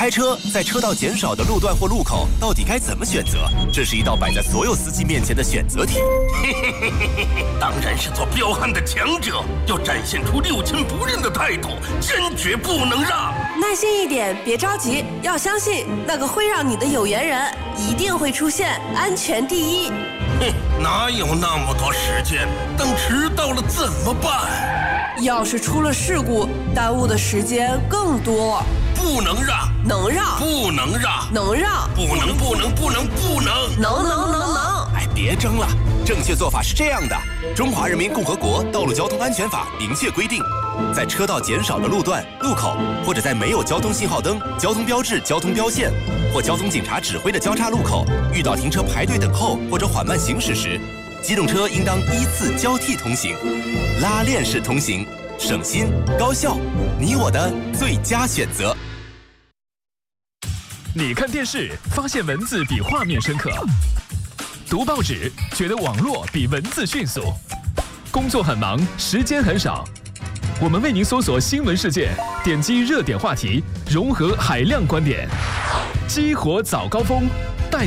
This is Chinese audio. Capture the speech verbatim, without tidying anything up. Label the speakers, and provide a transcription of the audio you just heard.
Speaker 1: 开车在车道减少的路段或路口，到底该怎么选择？这是一道摆在所有司机面前的选择题。
Speaker 2: 嘿嘿嘿嘿嘿，当然是做彪悍的强者，要展现出六亲不认的态度，坚决不能让。
Speaker 3: 耐心一点，别着急，要相信那个会让你的有缘人一定会出现，安全第一。
Speaker 2: 哼，哪有那么多时间？等迟到了怎么办？
Speaker 3: 要是出了事故，耽误的时间更多。
Speaker 2: 不能让，
Speaker 3: 能让，
Speaker 2: 不能让，
Speaker 3: 能让，
Speaker 2: 不能，不能，不能，不能，
Speaker 3: 能能能能。
Speaker 1: 哎，别争了，正确做法是这样的：《中华人民共和国道路交通安全法》明确规定，在车道减少的路段、路口，或者在没有交通信号灯、交通标志、交通标线或交通警察指挥的交叉路口，遇到停车排队等候或者缓慢行驶时，机动车应当依次交替通行，拉链式通行，省心高效，你我的最佳选择。
Speaker 4: 你看电视发现文字比画面深刻，读报纸觉得网络比文字迅速，工作很忙，时间很少。我们为您搜索新闻事件，点击热点话题，融合海量观点，激活早高峰，